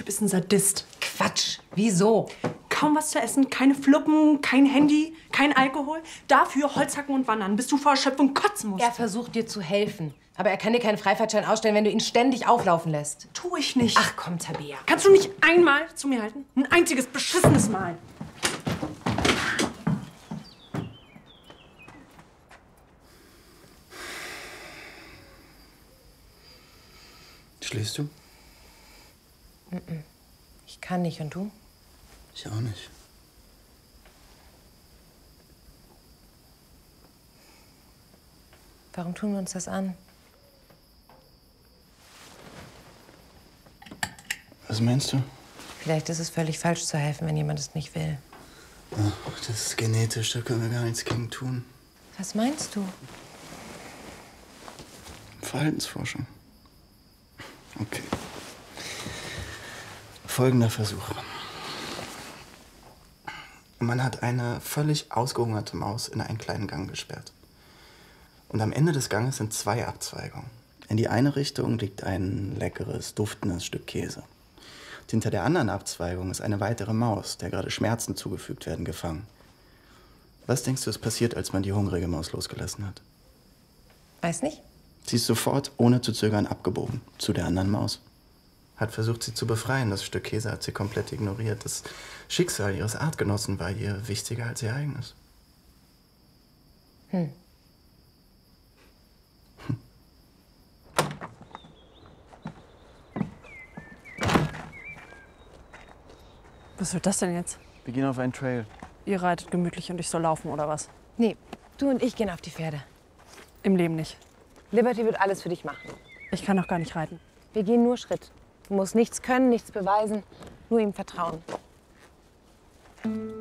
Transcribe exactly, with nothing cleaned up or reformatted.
Typ ist ein Sadist. Quatsch. Wieso? Kaum was zu essen, keine Fluppen, kein Handy, kein Alkohol. Dafür Holzhacken und Wandern, bis du vor Erschöpfung kotzen musst. Er versucht dir zu helfen. Aber er kann dir keinen Freifahrtschein ausstellen, wenn du ihn ständig auflaufen lässt. Tu ich nicht. Ach komm, Tabea. Kannst du nicht einmal zu mir halten? Ein einziges beschissenes Mal. Schläfst du? Ich kann nicht. Und du? Ich auch nicht. Warum tun wir uns das an? Was meinst du? Vielleicht ist es völlig falsch zu helfen, wenn jemand es nicht will. Ach, das ist genetisch, da können wir gar nichts gegen tun. Was meinst du? Verhaltensforschung. Okay. Folgender Versuch. Man hat eine völlig ausgehungerte Maus in einen kleinen Gang gesperrt. Und am Ende des Ganges sind zwei Abzweigungen. In die eine Richtung liegt ein leckeres, duftendes Stück Käse. Und hinter der anderen Abzweigung ist eine weitere Maus, der gerade Schmerzen zugefügt werden, gefangen. Was denkst du, ist passiert, als man die hungrige Maus losgelassen hat? Weiß nicht. Sie ist sofort, ohne zu zögern, abgebogen zu der anderen Maus. Hat versucht, sie zu befreien. Das Stück Käse hat sie komplett ignoriert. Das Schicksal ihres Artgenossen war ihr wichtiger als ihr eigenes. Hm. Hm. Was wird das denn jetzt? Wir gehen auf einen Trail. Ihr reitet gemütlich und ich soll laufen, oder was? Nee, du und ich gehen auf die Pferde. Im Leben nicht. Liberty wird alles für dich machen. Ich kann doch gar nicht reiten. Wir gehen nur Schritt. Du musst nichts können, nichts beweisen, nur ihm vertrauen.